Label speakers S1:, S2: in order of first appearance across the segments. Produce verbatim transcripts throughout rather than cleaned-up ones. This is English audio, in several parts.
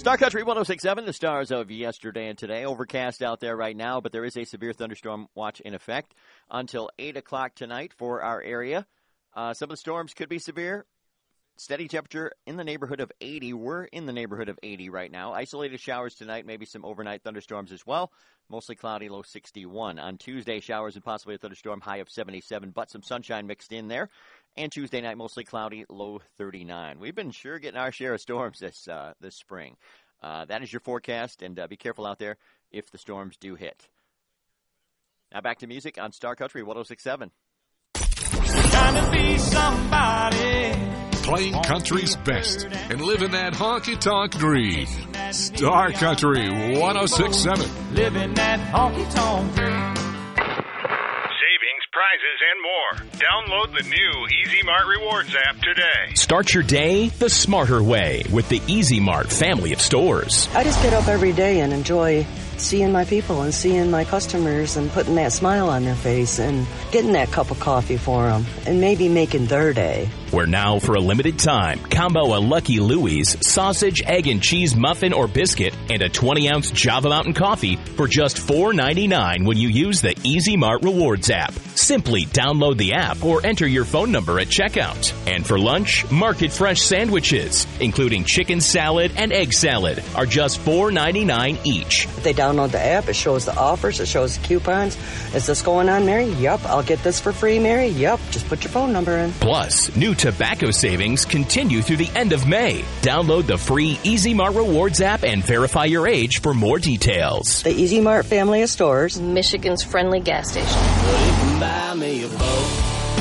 S1: Star Country one oh six point seven, the stars of yesterday and today. Overcast out there right now, but there is a severe thunderstorm watch in effect until eight o'clock tonight for our area. Uh, some of the storms could be severe. Steady temperature in the neighborhood of eighty. We're in the neighborhood of eighty right now. Isolated showers tonight, maybe some overnight thunderstorms as well. Mostly cloudy, low sixty-one. On Tuesday, showers and possibly a thunderstorm, high of seventy-seven, but some sunshine mixed in there. And Tuesday night, mostly cloudy, low thirty-nine. We've been sure getting our share of storms this uh, this spring. Uh, that is your forecast, and uh, be careful out there if the storms do hit. Now back to music on Star Country one oh six point seven.
S2: Trying to be somebody.
S3: Playing country's best and living that honky-tonk dream. Star Country one oh six point seven.
S2: Living that honky-tonk dream.
S4: Savings, prizes, and more. Download the new Easy Mart Rewards app today.
S5: Start your day the smarter way with the Easy Mart family of stores.
S6: I just get up every day and enjoy seeing my people and seeing my customers and putting that smile on their face and getting that cup of coffee for them and maybe making their day.
S5: Where now, for a limited time, combo a Lucky Louie's sausage, egg, and cheese muffin or biscuit and a twenty-ounce Java Mountain coffee for just four ninety-nine when you use the Easy Mart Rewards app. Simply download the app or enter your phone number at checkout. And for lunch, Market Fresh sandwiches, including chicken salad and egg salad, are just four ninety-nine each.
S6: If they download the app, it shows the offers, it shows the coupons. Is this going on, Mary? Yep. I'll get this for free, Mary? Yep. Just put your phone number in.
S5: Plus, new tobacco savings continue through the end of May. Download the free Easy Mart Rewards app and verify your age for more details.
S6: The Easy Mart family of stores.
S7: Michigan's friendly gas station.
S2: Buy me a boat.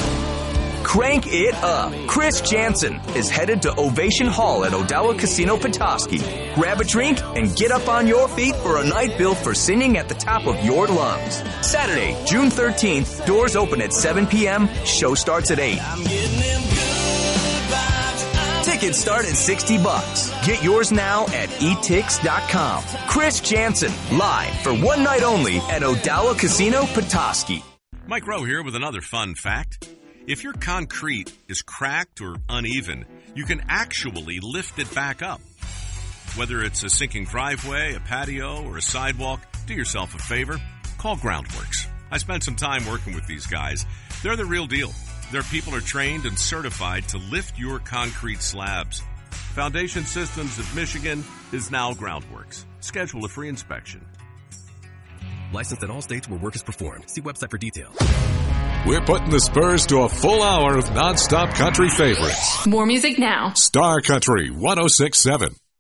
S8: Crank it up. Chris Jansen is headed to Ovation Hall at Odawa Casino Petoskey. Grab a drink and get up on your feet for a night built for singing at the top of your lungs. Saturday, June thirteenth, doors open at seven p.m., show starts at eight.
S2: I'm getting them good vibes.
S8: Tickets start at sixty bucks. Get yours now at e tix dot com. Chris Jansen, live for one night only at Odawa Casino Petoskey.
S9: Mike Rowe here with another fun fact. If your concrete is cracked or uneven, you can actually lift it back up. Whether it's a sinking driveway, a patio, or a sidewalk, do yourself a favor. Call Groundworks. I spent some time working with these guys. They're the real deal. Their people are trained and certified to lift your concrete slabs. Foundation Systems of Michigan is now Groundworks. Schedule a free inspection.
S10: Licensed in all states where work is performed. See website for details.
S3: We're putting the Spurs to a full hour of nonstop country favorites.
S11: More music now.
S3: Star Country one oh six point seven.